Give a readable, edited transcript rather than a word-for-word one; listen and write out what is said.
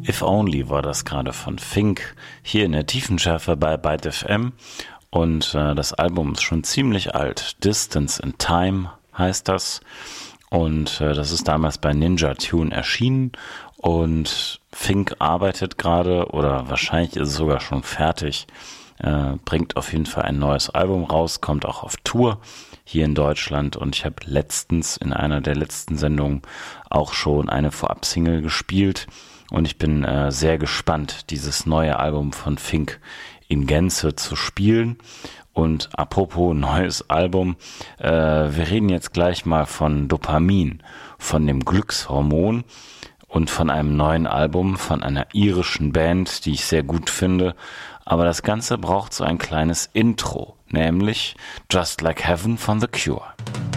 If Only war das gerade von Fink, hier in der Tiefenschärfe bei Byte FM. Und das Album ist schon ziemlich alt. Distance in Time heißt das. Und das ist damals bei Ninja Tune erschienen. Und Fink arbeitet gerade, oder wahrscheinlich ist es sogar schon fertig, bringt auf jeden Fall ein neues Album raus, kommt auch auf Tour hier in Deutschland. Und ich habe letztens in einer der letzten Sendungen auch schon eine Vorab-Single gespielt. Und ich bin sehr gespannt, dieses neue Album von Fink in Gänze zu spielen. Und apropos neues Album, wir reden jetzt gleich mal von Dopamin, von dem Glückshormon und von einem neuen Album von einer irischen Band, die ich sehr gut finde. Aber das Ganze braucht so ein kleines Intro, nämlich Just Like Heaven von The Cure.